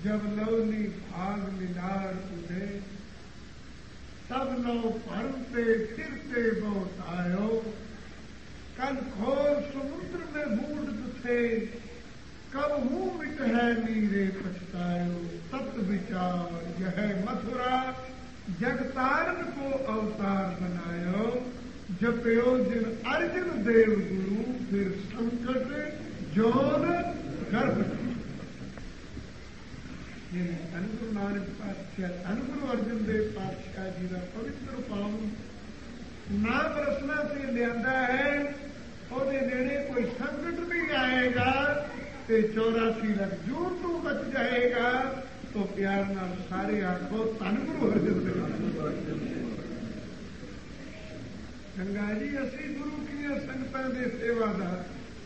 जब लवनी भाग मिलार उड़े, तब लो भरते फिरते बहुत आयो। कल खोर समुद्र में बूढ़ थे, कब मुंह मिट है नीरे पछतायो। तत्व विचार यह मथुरा, जगतारण को अवतार बनायो। जपयो जिन अर्जुन देव गुरु, फिर संकट जोन गर्भ। धन गुरु नानक पातशाह, धन गुरु अर्जुन देव पातशाह जी का पवित्र पावन नाम रसना से लिया है। और नेड़े कोई संकट नहीं आएगा ते 84 लाख जून तू बच जाएगा। तो प्यार नाल सारे आखो धन गुरु अर्जुन देव। गंगा जी असी गुरु की संगतां दे सेवादार,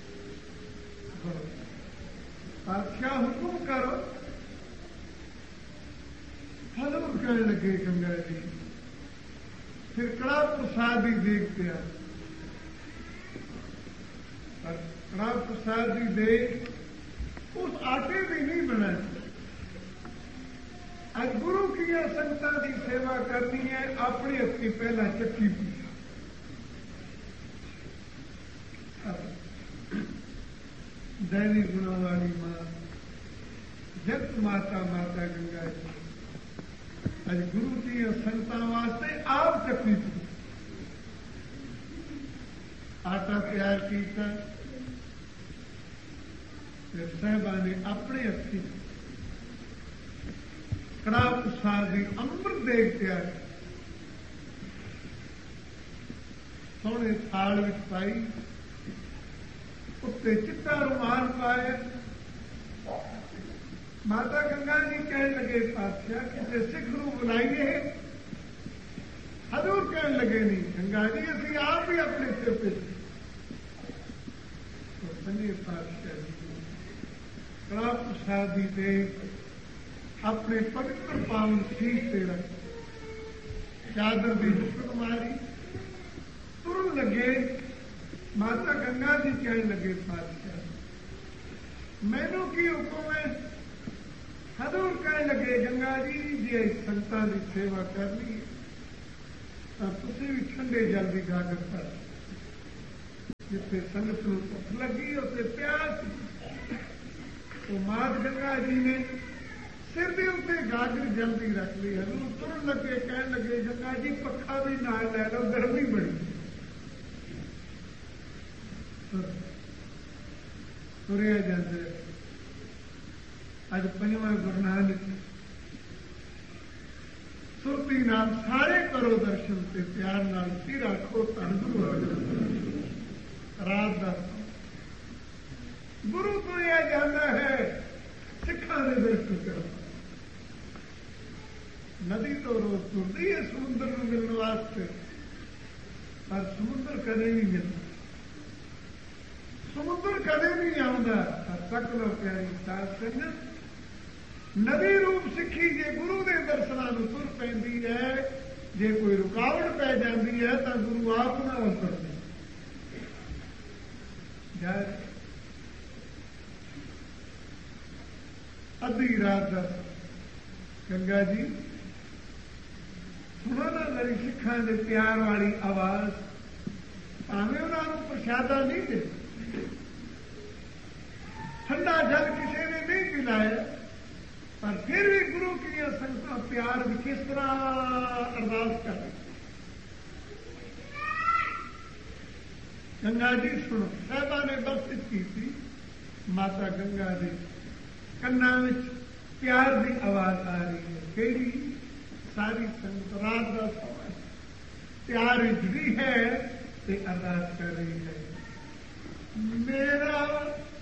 पातशाह हुक्म करो। हजूर कहने लगे गंगा जी, फिर कड़ा प्रसाद ही देखते आ। कड़ा प्रसाद ही दे उस आटे भी नहीं बना। आज गुरु की संगतां की सेवा करनी है, अपनी हथी पहला चक्की पी। दैवी गुणों वाली मां, जगत माता माता गंगा जी अज गुरु की संगतां वास्ते आप चक्की पी। आटा तैयार किया, फिर साहबा ने अपने हथी कड़ा प्रसाद की अमृत देग तैयार, सोने थाल में पाई, उत्ते चिट्टा रुमाल पाया। माता गंगा जी कहने लगे पातशाह किसी सिख नूं बुलाइए। हजूर कहने लगे नहीं गंगा जी असी आप ही अपने सिर पे। तो संगे पातशाह जी कड़ा प्रसादी दे अपने पवित्र पावन शीश से रख, चादर की हुक्म मारी, तुरन लगे। माता गंगा जी कहने लगे पातशाह मैनू की हुक्म है। हजूर कहने लगे गंगा जी जे संगतां की सेवा करनी है तो तुसीं भी ठंडे जल की गागर कर। जिथे संगत नूं भुख लगी उत्थे प्यास। तो मात गंगा जी ने सिर के उत्ते गागर जल्दी रख ली। हजूर तुरन लगे कहने लगे गंगा जी पखा भी नाल लै लो, गर्मी बड़ी। तुरिया जाते अज पंजवां गुरु नानक सुरती नाम सारे करो दर्शन से प्यार नाल सिर आखो धन गुरु रात का गुरु तो यह जाना है सिखा ने दर्शन करो। नदी तो रोज तुरती है समुद्र में मिलने वास्ते, पर समुद्र कदे नहीं मिलता। समुद्र कदे नहीं आता। तक लो प्यारी साध संगत, नदी रूप सिखी जे गुरु के दर्शनों में तुर पैंदी है। जे कोई रुकावट पै जाती है तो गुरु आप ना उतरते। अद्धी रात गंगा जी सुनो ना मेरी सिखा के प्यार वाली आवाज। भावें उन्होंने प्रसादा नहीं दे, ठंडा जल किसी ने नहीं पिलाया, पर फिर भी गुरु की संगतां प्यार भी किस तरह अरदास कर। गंगा जी सुनो, साहबा ने बख्शिश की थी। माता गंगा जी कन्ना में प्यार की आवाज आ रही है। केड़ी सारी संगत रात का समय प्यार जुड़ी है ते अरदास कर रही है। मेरा